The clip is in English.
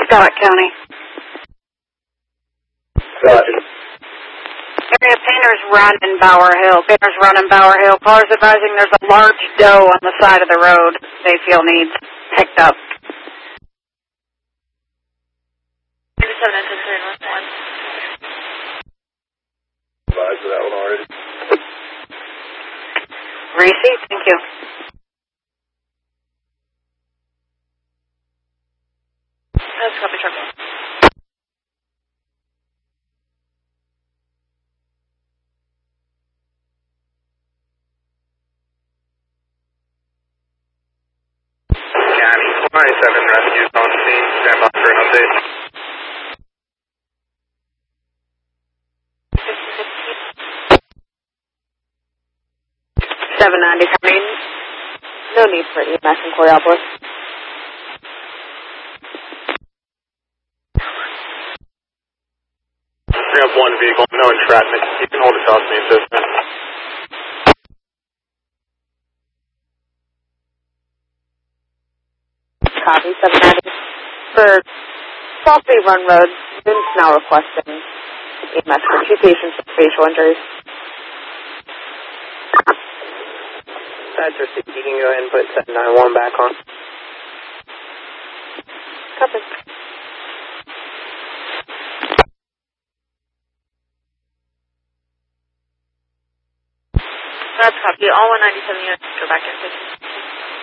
Scott County. Roger. Area Painters Run in Bower Hill. Painters Run in Bower Hill. Callers advising there's a large doe on the side of the road they feel needs picked up. 37 Advise for that one already. Reese, thank you. That's copy truck. County 27 rescues on scene. Stand by for an update. $790 coming. No need for EMS in Coraopolis. We have one vehicle, no entrapment. You can hold it off me, assistant. Copy, 790. For Salisbury Run Road, students now requesting EMS for 2 patients with facial injuries. That's received. You can go ahead and put 791 back on. Copy. That's copy. All 197 units go back in.